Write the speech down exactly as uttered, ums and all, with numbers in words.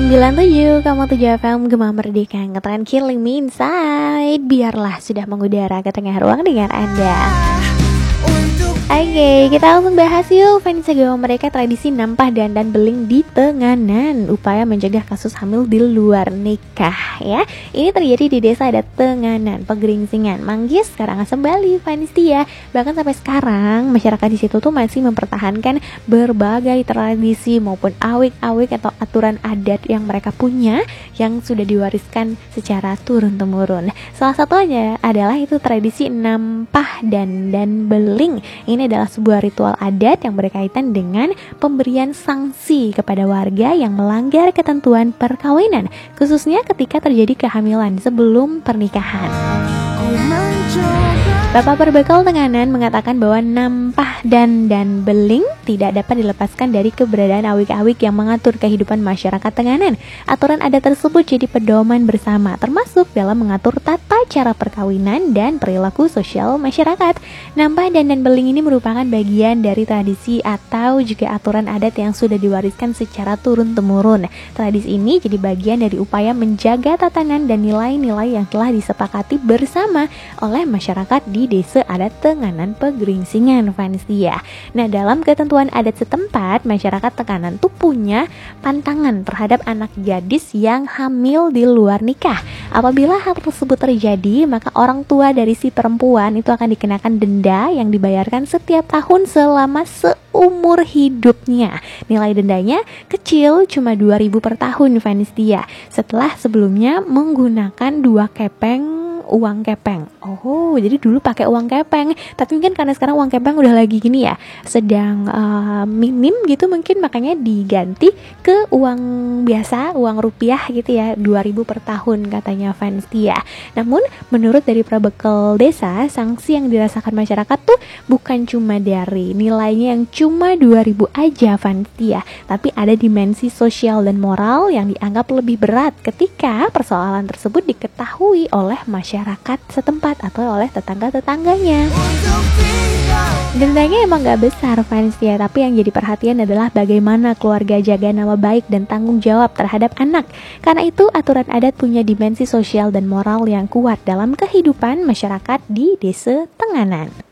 sembilan tujuh koma tujuh F M Gema Merdeka, ngetren Killing Me Inside. Biarlah sudah mengudara ke tengah ruang dengan Anda. Oke, okay, kita langsung bahas yuk fans Gema Merdeka tradisi nampah dandan beling di Tenganan, upaya mencegah kasus hamil di luar nikah ya. Ini terjadi di desa adat Tenganan, Pegeringsingan, Manggis, Karangasem, Bali, fans dia. Bahkan sampai sekarang masyarakat di situ tuh masih mempertahankan berbagai tradisi maupun awik-awik atau aturan adat yang mereka punya yang sudah diwariskan secara turun-temurun. Salah satunya adalah itu tradisi nampah dandan beling. Ini adalah sebuah ritual adat yang berkaitan dengan pemberian sanksi kepada warga yang melanggar ketentuan perkawinan, khususnya ketika terjadi kehamilan sebelum pernikahan. Bapak Berbekal Tenganan mengatakan bahwa nampah dandan beling tidak dapat dilepaskan dari keberadaan awik-awik yang mengatur kehidupan masyarakat Tenganan. Aturan adat tersebut jadi pedoman bersama, termasuk dalam mengatur tata cara perkawinan dan perilaku sosial masyarakat. Nampah dandan beling ini merupakan bagian dari tradisi atau juga aturan adat yang sudah diwariskan secara turun-temurun. Tradisi ini jadi bagian dari upaya menjaga tatanan dan nilai-nilai yang telah disepakati bersama oleh masyarakat di desa adat Tenganan Pegeringsingan, fans dia. Nah, dalam ketentuan adat setempat, masyarakat Tenganan tuh punya pantangan terhadap anak gadis yang hamil di luar nikah. Apabila hal tersebut terjadi, maka orang tua dari si perempuan itu akan dikenakan denda yang dibayarkan setiap tahun selama seumur hidupnya. Nilai dendanya kecil, cuma dua ribu per tahun, fans dia. Setelah sebelumnya menggunakan dua kepeng uang kepeng. Oh, jadi dulu pakai uang kepeng, tapi mungkin karena sekarang uang kepeng udah lagi gini ya, sedang uh, minim gitu, mungkin makanya diganti ke uang biasa, uang rupiah gitu ya, dua ribu per tahun katanya fans dia. Namun menurut dari Prabekal Desa, sanksi yang dirasakan masyarakat tuh bukan cuma dari nilainya yang cuma dua ribu aja fans dia, tapi ada dimensi sosial dan moral yang dianggap lebih berat ketika persoalan tersebut diketahui oleh masyarakat masyarakat setempat atau oleh tetangga-tetangganya. Dendanya emang gak besar fans ya, tapi yang jadi perhatian adalah bagaimana keluarga jaga nama baik dan tanggung jawab terhadap anak. Karena itu aturan adat punya dimensi sosial dan moral yang kuat dalam kehidupan masyarakat di desa Tenganan.